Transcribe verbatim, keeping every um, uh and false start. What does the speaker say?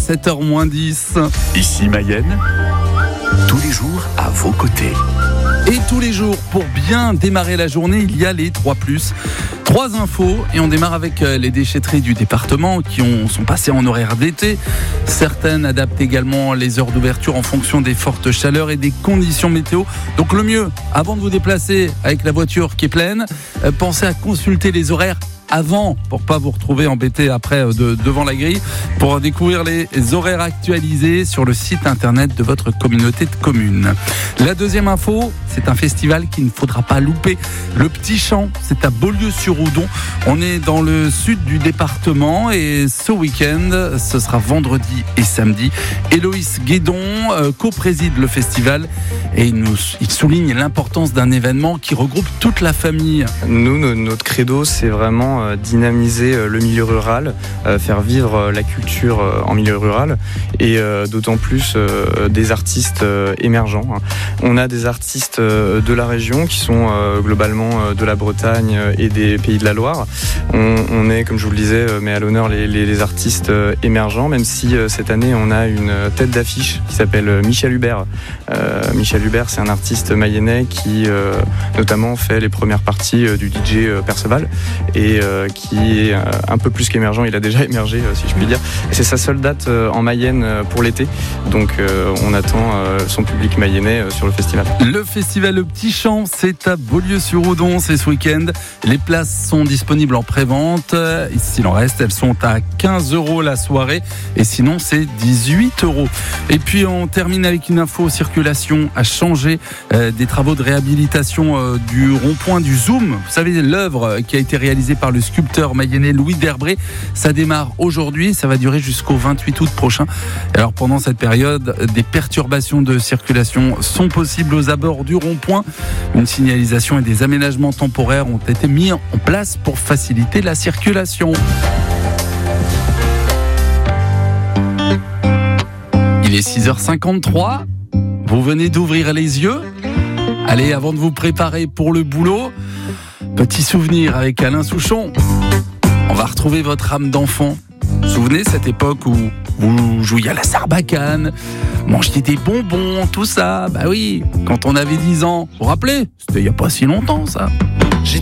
sept heures moins dix. Ici Mayenne, tous les jours à vos côtés. Et tous les jours, pour bien démarrer la journée, il y a les trois plus. Trois infos et on démarre avec les déchetteries du département qui ont, sont passées en horaire d'été. Certaines adaptent également les heures d'ouverture en fonction des fortes chaleurs et des conditions météo. Donc le mieux, avant de vous déplacer avec la voiture qui est pleine, euh, pensez à consulter les horaires avant pour pas vous retrouver embêté après de, devant la grille. Pour découvrir les horaires actualisés sur le site internet de votre communauté de communes. La deuxième info, c'est un festival qu'il ne faudra pas louper. Le Petit Champ, c'est à Beaulieu-sur-Oudon. On est dans le sud du département et ce week-end, ce sera vendredi et samedi. Héloïse Guédon euh, co-préside le festival et il, nous, il souligne l'importance d'un événement qui regroupe toute la famille. Nous, notre credo, c'est vraiment dynamiser le milieu rural, faire vivre la culture en milieu rural et d'autant plus des artistes émergents. On a des artistes de la région qui sont globalement de la Bretagne et des Pays de la Loire. On, on est, comme je vous le disais, met à l'honneur les, les, les artistes émergents, même si cette année on a une tête d'affiche qui s'appelle Michel Hubert. Euh, Michel Hubert, c'est un artiste mayennais qui euh, notamment fait les premières parties du D J Perceval et euh, qui est un peu plus qu'émergent, il a déjà émergé si je puis dire. Et c'est sa seule date en Mayenne pour l'été, donc euh, on attend euh, son public mayennais sur le festival. Le festival Le Petit Champ, c'est à Beaulieu-sur-Oudon, c'est ce week-end. Les places sont disponibles en pré-vente. Et s'il en reste, elles sont à quinze euros la soirée. Et sinon, c'est dix-huit euros. Et puis, on termine avec une info. Circulation a changé euh, des travaux de réhabilitation euh, du rond-point du Zoom. Vous savez, l'œuvre qui a été réalisée par le sculpteur mayennais Louis Derbré. Ça démarre aujourd'hui. Ça va durer jusqu'au vingt-huit août prochain. Alors, pendant cette période, des perturbations de circulation sont possibles aux abords du rond-point. Une signalisation et des aménagements temporaires ont été mis en place pour faciliter la circulation. Il est six heures cinquante-trois. Vous venez d'ouvrir les yeux. Allez, avant de vous préparer pour le boulot, petit souvenir avec Alain Souchon. On va retrouver votre âme d'enfant. Vous vous souvenez cette époque où vous jouiez à la sarbacane, mangiez des bonbons, tout ça. Bah oui, quand on avait dix ans. Vous vous rappelez ? C'était il n'y a pas si longtemps, ça.